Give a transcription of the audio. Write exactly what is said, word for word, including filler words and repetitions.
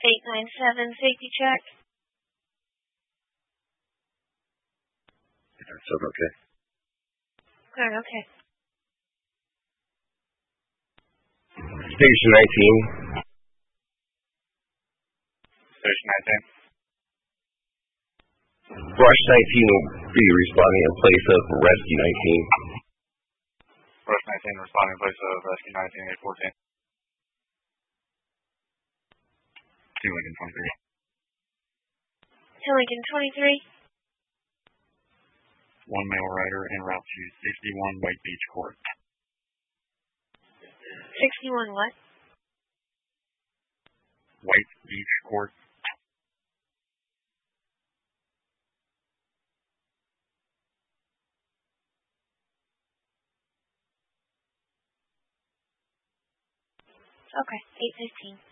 eight nine seven, safety check. That's okay. Good, okay. Station nineteen. Station nineteen. Rush nineteen will be responding in place of Rescue nineteen. Rush nineteen responding in place of Rescue nineteen, eight fourteen. Two Lincoln twenty-three. Two Lincoln twenty-three. One male rider en route to sixty-one White Beach Court. sixty-one what? White Beach Court. Okay, eight fifteen.